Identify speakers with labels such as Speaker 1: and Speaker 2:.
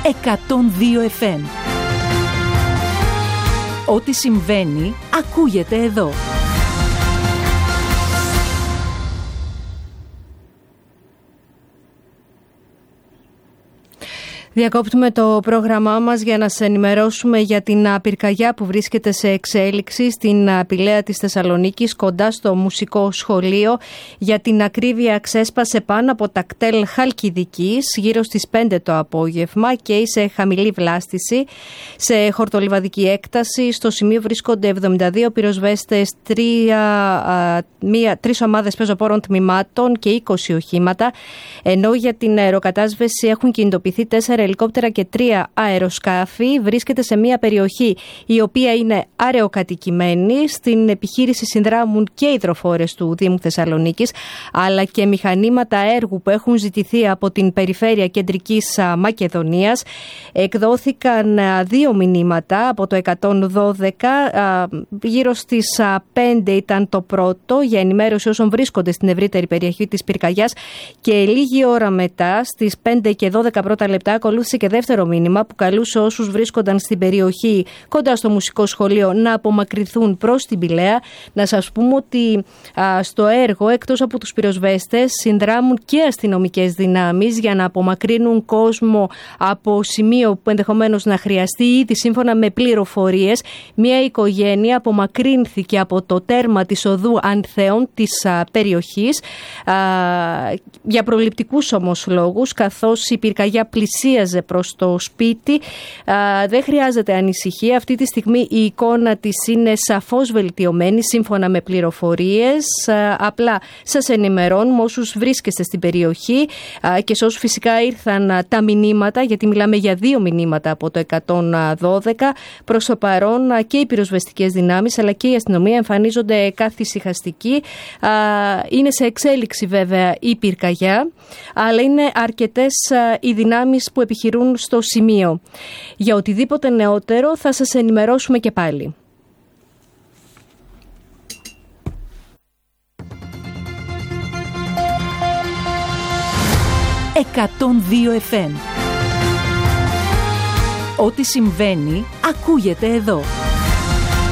Speaker 1: 102 FM. Ό,τι συμβαίνει, ακούγεται εδώ.
Speaker 2: Διακόπτουμε το πρόγραμμά μας για να σας ενημερώσουμε για την πυρκαγιά που βρίσκεται σε εξέλιξη στην Πηλαία της Θεσσαλονίκης, κοντά στο Μουσικό Σχολείο. Για την ακρίβεια, ξέσπασε πάνω από τα κτέλ Χαλκιδικής γύρω στις 5 το απόγευμα και σε χαμηλή βλάστηση. Σε χορτολιβαδική έκταση, στο σημείο βρίσκονται 72 πυροσβέστες, 3 ομάδες πεζοπόρων τμήματων και 20 οχήματα, ενώ για την αεροκατάσβεση έχουν κινητοποιηθεί 4 ελικόπτερα και 3 αεροσκάφη. Βρίσκεται σε μια περιοχή η οποία είναι αραιοκατοικημένη. Στην επιχείρηση συνδράμουν και υδροφόρες του Δήμου Θεσσαλονίκης, αλλά και μηχανήματα έργου που έχουν ζητηθεί από την Περιφέρεια Κεντρικής Μακεδονίας. Εκδόθηκαν 2 μηνύματα από το 112. Γύρω στις 5 ήταν το πρώτο, για ενημέρωση όσων βρίσκονται στην ευρύτερη περιοχή της πυρκαγιάς, και λίγη ώρα μετά, στις 5 και 12 πρώτα λεπτά, ακολούθησε και δεύτερο μήνυμα που καλούσε όσους βρίσκονταν στην περιοχή κοντά στο Μουσικό Σχολείο να απομακρυνθούν προς την Πηλαία. Να σας πούμε ότι στο έργο, εκτός από τους πυροσβέστες, συνδράμουν και αστυνομικές δυνάμεις για να απομακρύνουν κόσμο από σημείο που ενδεχομένως να χρειαστεί. Ήδη, σύμφωνα με πληροφορίες, μια οικογένεια απομακρύνθηκε από το τέρμα της οδού Ανθέων της περιοχής για προληπτικούς όμως λόγους, καθώς η πυρκαγιά πλησίαζε προς το σπίτι. Δεν χρειάζεται ανησυχία. Αυτή τη στιγμή η εικόνα της είναι σαφώς βελτιωμένη σύμφωνα με πληροφορίες. Απλά σας ενημερώνουμε όσους βρίσκεστε στην περιοχή και σε όσους φυσικά ήρθαν τα μηνύματα, γιατί μιλάμε για 2 μηνύματα από το 112. Προς το παρόν και οι πυροσβεστικές δυνάμεις αλλά και η αστυνομία εμφανίζονται καθησυχαστικοί. Είναι σε εξέλιξη βέβαια η πυρκαγιά, αλλά είναι αρκετές οι δυνάμεις που επιχειρούν στο σημείο. Για οτιδήποτε νεότερο θα σας ενημερώσουμε και πάλι.
Speaker 1: FM. Ό,τι συμβαίνει, ακούγεται εδώ.